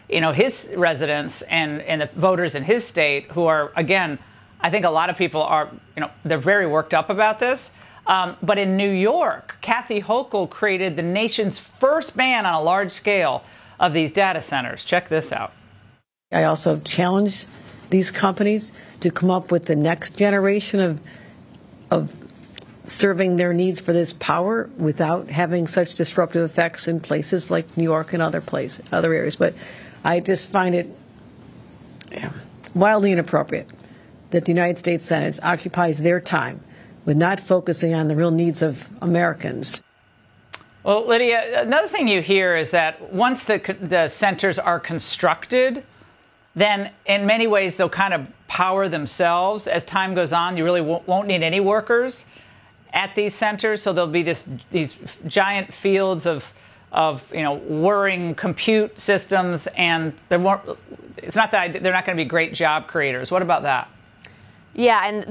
his residents and the voters in his state who are, again, I think a lot of people are, they're very worked up about this. But in New York, Kathy Hochul created the nation's first ban on a large scale of these data centers. Check this out. I also challenge these companies to come up with the next generation of serving their needs for this power without having such disruptive effects in places like New York and other areas. But I just find it wildly inappropriate that the United States Senate occupies their time with not focusing on the real needs of Americans. Well, Lydia, another thing you hear is that once the centers are constructed, then in many ways they'll kind of power themselves. As time goes on, you really won't need any workers at these centers. So there'll be these giant fields of whirring compute systems, and it's not that they're not going to be great job creators. What about that? Yeah, and